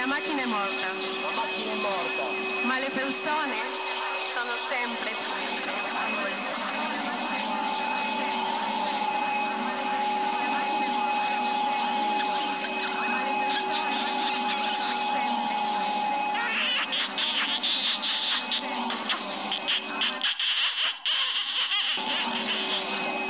La macchina è morta, La macchina è morta. ma le persone sono sempre